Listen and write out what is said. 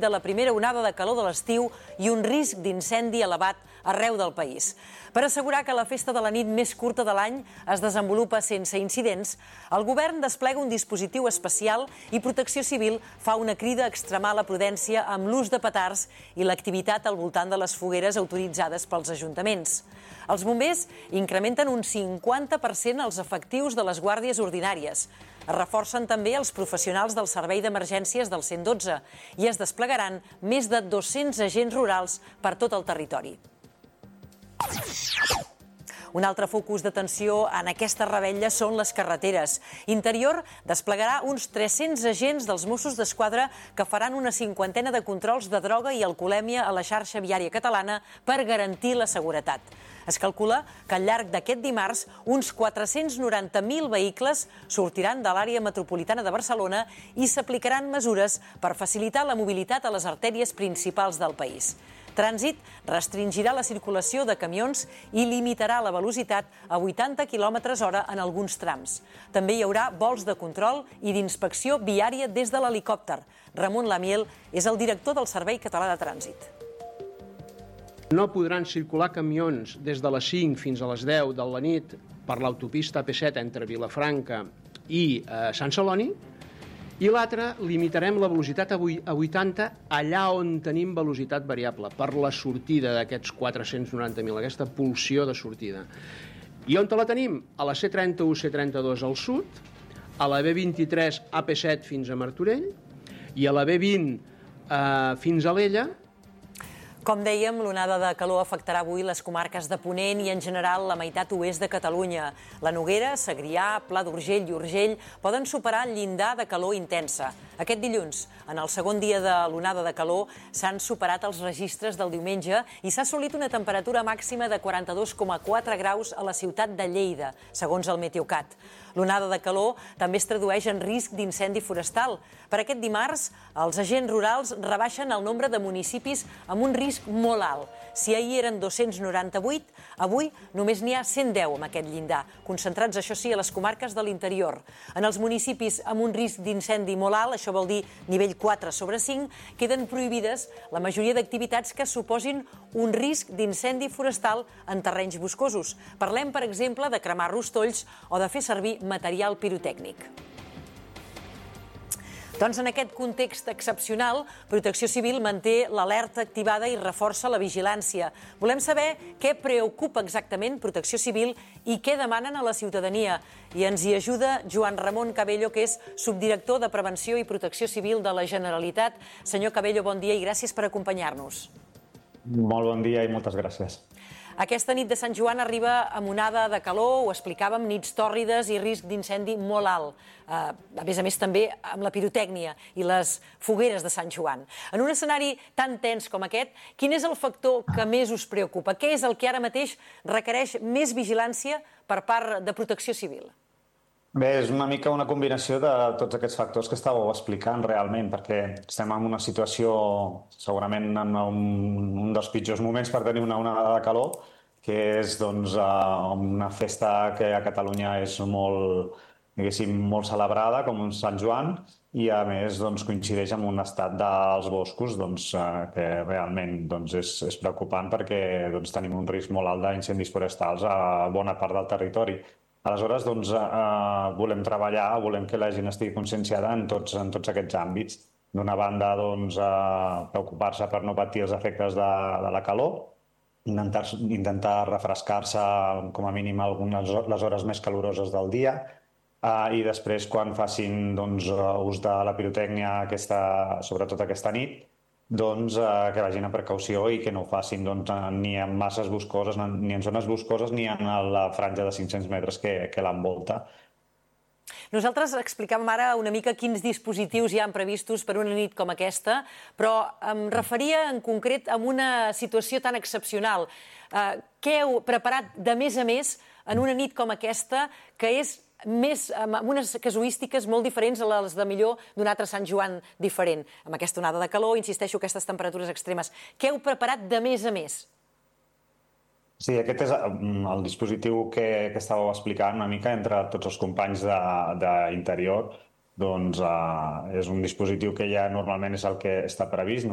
de la primera onada de calor de l'estiu i un risc d'incendi elevat arreu del país. Per assegurar que la festa de la nit més curta de l'any es desenvolupa sense incidents, el govern desplega un dispositiu especial i Protecció Civil fa una crida a extremar la prudència amb l'ús de petards i l'activitat al voltant de les fogueres autoritzades pels ajuntaments. Els bombers incrementen un 50% els efectius de les guàrdies ordinàries. Es reforcen també els professionals del Servei d'Emergències del 112 i es desplegaran més de 200 agents rurals per tot el territori. Un altre focus d'atenció en aquesta revetlla són les carreteres. Interior desplegarà uns 300 agents dels Mossos d'Esquadra que faran una cinquantena de controls de droga i alcoholèmia a la xarxa viària catalana per garantir la seguretat. Es calcula que al llarg d'aquest dimarts uns 490.000 vehicles sortiran de l'àrea metropolitana de Barcelona i s'aplicaran mesures per facilitar la mobilitat a les artèries principals del país. Trànsit restringirà la circulació de camions i limitarà la velocitat a 80 km/h en alguns trams. També hi haurà vols de control i d'inspecció viària des de l'helicòpter. Ramon Lamiel és el director del Servei Català de Trànsit. No podran circular camions des de les 5 fins a les 10 de la nit per l'autopista AP7 entre Vilafranca i Sant Celoni. I l'altre, limitarem la velocitat a 80 allà on tenim velocitat variable, per la sortida d'aquests 490.000, aquesta pulsió de sortida. I on la tenim? A la C31, C32 al sud, a la B23, AP7 fins a Martorell, i a la B20 fins a Alella. Com dèiem, l'onada de calor afectarà avui les comarques de Ponent i, en general, la meitat oest de Catalunya. La Noguera, Segrià, Pla d'Urgell i Urgell poden superar el llindar de calor intensa. Aquest dilluns, en el segon dia de l'onada de calor, s'han superat els registres del diumenge i s'ha assolit una temperatura màxima de 42,4 graus a la ciutat de Lleida, segons el Meteocat. L'onada de calor també es tradueix en risc d'incendi forestal. Per aquest dimarts, els agents rurals rebaixen el nombre de municipis amb un risc molt alt. Si ahir eren 298, avui només n'hi ha 110 amb aquest llindar, concentrats, això sí, a les comarques de l'interior. En els municipis amb un risc d'incendi molt alt, això vol dir nivell 4/5, queden prohibides la majoria d'activitats que suposin un risc d'incendi forestal en terrenys boscosos. Parlem, per exemple, de cremar rostolls o de fer servir material pirotècnic. Doncs en aquest context excepcional, Protecció Civil manté l'alerta activada i reforça la vigilància. Volem saber què preocupa exactament Protecció Civil i què demanen a la ciutadania. I ens hi ajuda Joan Ramon Cabello, que és subdirector de Prevenció i Protecció Civil de la Generalitat. Senyor Cabello, bon dia i gràcies per acompanyar-nos. Molt bon dia i moltes gràcies. Aquesta nit de Sant Joan arriba amb onada de calor, ho explicàvem, nits tòrrides i risc d'incendi molt alt. A més, també amb la pirotècnia i les fogueres de Sant Joan. En un escenari tan tens com aquest, quin és el factor que més us preocupa? Què és el que ara mateix requereix més vigilància per part de Protecció Civil? Bé, és una mica una combinació de tots aquests factors que estàveu explicant realment, perquè estem en una situació, segurament en un dels pitjors moments per tenir una onada de calor, que és una festa que a Catalunya és molt celebrada, com un Sant Joan, i a més coincideix amb un estat dels boscos que realment és preocupant perquè tenim un risc molt alt d'incendis forestals a bona part del territori. Aleshores, volem treballar, volem que la gent estigui conscienciada en tots aquests àmbits. D'una banda, preocupar-se per no patir els efectes de la calor, intentar refrescar-se com a mínim les hores més caloroses del dia, i després, quan facin ús de la pirotècnia, sobretot aquesta nit, que vagin amb precaució i que no ho facin ni en masses boscoses, ni en zones boscoses, ni en la franja de 500 metres que l'envolta. Nosaltres explicàvem ara una mica quins dispositius hi han previstos per una nit com aquesta, però em referia en concret a una situació tan excepcional. Què heu preparat de més a més en una nit com aquesta, que és amb unes casuístiques molt diferents a les de millor d'un altre Sant Joan diferent? Amb aquesta onada de calor, insisteixo, aquestes temperatures extremes. Què heu preparat de més a més? Sí, aquest és el dispositiu que estàveu explicant una mica entre tots els companys d'Interior. És un dispositiu que ja normalment és el que està previst.